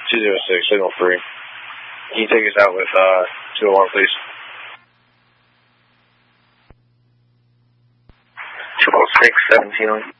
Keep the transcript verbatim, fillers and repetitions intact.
two zero six, signal three. Can you take us out with uh, two oh one, please? two oh six, seventeen.